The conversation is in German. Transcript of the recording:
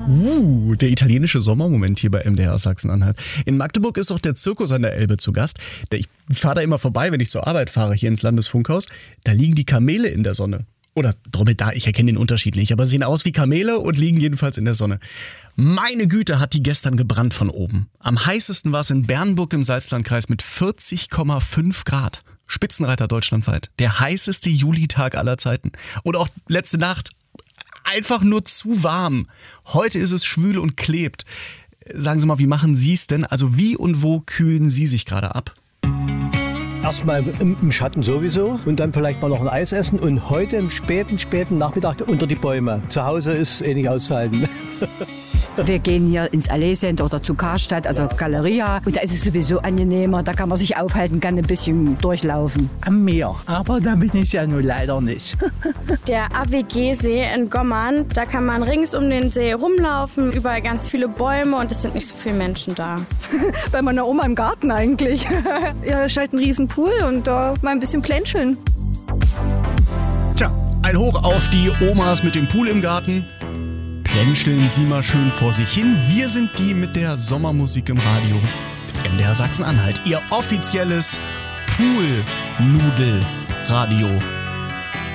Der italienische Sommermoment hier bei MDR Sachsen-Anhalt. In Magdeburg ist auch der Zirkus an der Elbe zu Gast. Ich fahre da immer vorbei, wenn ich zur Arbeit fahre, hier ins Landesfunkhaus. Da liegen die Kamele in der Sonne. Oder Dromedar, ich erkenne den Unterschied nicht, aber sehen aus wie Kamele und liegen jedenfalls in der Sonne. Meine Güte, hat die gestern gebrannt von oben. Am heißesten war es in Bernburg im Salzlandkreis mit 40,5 Grad. Spitzenreiter deutschlandweit. Der heißeste Julitag aller Zeiten. Und auch letzte Nacht einfach nur zu warm. Heute ist es schwül und klebt. Sagen Sie mal, wie machen Sie es denn? Also wie und wo kühlen Sie sich gerade ab? Erstmal im Schatten sowieso und dann vielleicht mal noch ein Eis essen und heute im späten Nachmittag unter die Bäume. Zu Hause ist es nicht auszuhalten. Wir gehen hier ins Allee-Center oder zu Karstadt oder Galeria und da ist es sowieso angenehmer. Da kann man sich aufhalten, kann ein bisschen durchlaufen. Am Meer, aber da bin ich ja nun leider nicht. Der AWG-See in Gommern, da kann man rings um den See rumlaufen, überall ganz viele Bäume und es sind nicht so viele Menschen da. Bei meiner Oma im Garten eigentlich. Ja, ist halt ein riesen Pool und da mal ein bisschen plänscheln. Tja, ein Hoch auf die Omas mit dem Pool im Garten. Plänscheln Sie mal schön vor sich hin. Wir sind die mit der Sommermusik im Radio. MDR Sachsen-Anhalt, Ihr offizielles Pool-Nudel-Radio.